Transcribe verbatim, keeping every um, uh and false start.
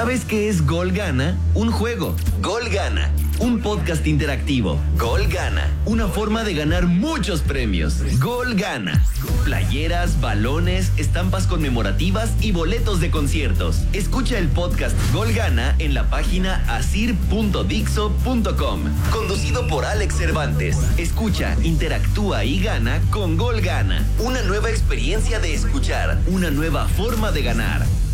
¿Sabes qué es Gol Gana? Un juego. Gol Gana. Un podcast interactivo. Gol Gana. Una forma de ganar muchos premios. Gol Gana. Playeras, balones, estampas conmemorativas y boletos de conciertos. Escucha el podcast Gol Gana en la página asir punto dixo punto com. Conducido por Alex Cervantes. Escucha, interactúa y gana con Gol Gana. Una nueva experiencia de escuchar. Una nueva forma de ganar.